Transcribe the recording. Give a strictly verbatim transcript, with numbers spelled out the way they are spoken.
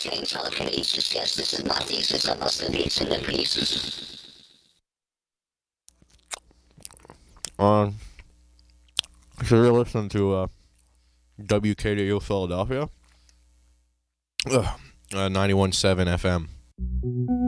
contain telekinesis. Yes, this is not thesis. I must have some the pieces. Um, so you're listening to uh, W K D U Philadelphia, Ugh, uh, ninety-one point seven F M.